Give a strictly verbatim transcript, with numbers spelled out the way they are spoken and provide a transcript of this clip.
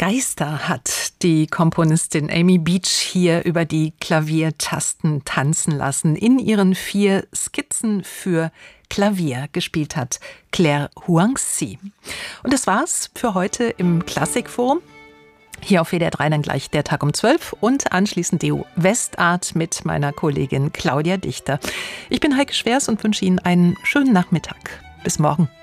Geister hat die Komponistin Amy Beach hier über die Klaviertasten tanzen lassen. In ihren vier Skizzen für Klavier gespielt hat Claire Huangzi. Und das war's für heute im Klassikforum. Hier auf W D R drei dann gleich der Tag um zwölf und anschließend D O Westart mit meiner Kollegin Claudia Dichter. Ich bin Heike Schwers und wünsche Ihnen einen schönen Nachmittag. Bis morgen.